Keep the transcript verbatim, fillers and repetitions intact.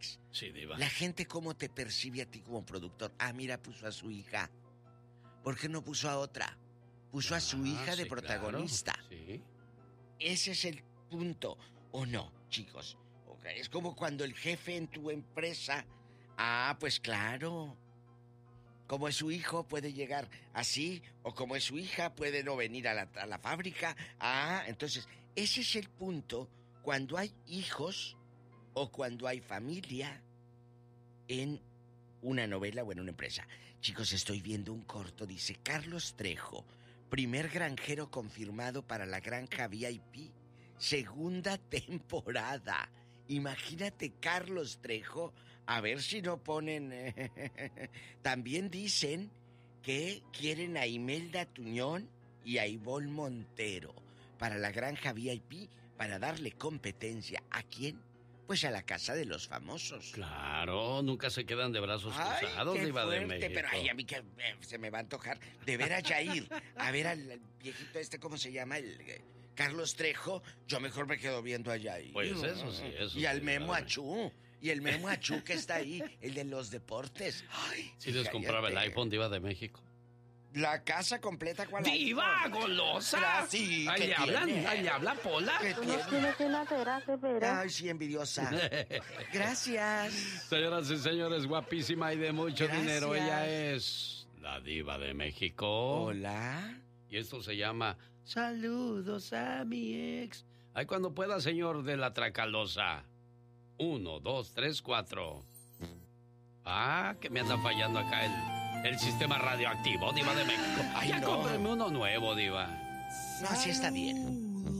Alex. Sí, diva. La gente cómo te percibe a ti como productor. Ah, mira, puso a su hija. ¿Por qué no puso a otra? Puso ah, a su hija de sí, protagonista. Claro. Sí. Ese es el punto. ¿O no, chicos? Okay. Es como cuando el jefe en tu empresa... Ah, pues claro. Como es su hijo, puede llegar así. O como es su hija, puede no venir a la, a la fábrica. Ah, entonces, ese es el punto cuando hay hijos o cuando hay familia en una novela o en una empresa. Chicos, estoy viendo un corto, dice Carlos Trejo, primer granjero confirmado para la granja V I P, segunda temporada. Imagínate Carlos Trejo, a ver si no ponen... Eh, también dicen que quieren a Imelda Tuñón y a Ivonne Montero para la granja V I P, para darle competencia. ¿A quién? Pues a la casa de los famosos. Claro, nunca se quedan de brazos ay, cruzados, qué diva fuerte, de México. Pero ay, a mí que eh, se me va a antojar de ver a Jair, a ver al, al viejito este, ¿cómo se llama? El eh, Carlos Trejo. Yo mejor me quedo viendo a Jair. Pues eso sí, eso Y sí, al Memo diva de Achú. Y el Memo Achú que está ahí, el de los deportes. Ay, si les compraba el iPhone, diva de México. La casa completa, ¿cuál ¡Diva, golosa! Sí, ¿Ahí le hablan? ¿Ahí le habla Pola? Tú no tienes una pera, qué pera. Ay, sí, envidiosa. Gracias. Señoras y señores, guapísima y de mucho Gracias. dinero. Ella es la diva de México. Hola. Y esto se llama Saludos a mi ex. Ay, cuando pueda, señor de la Tracalosa. Uno, dos, tres, cuatro. Ah, que me anda fallando acá el, el sistema radioactivo, diva de México. Ay, ya no. cómpreme uno nuevo, diva. No, así está bien.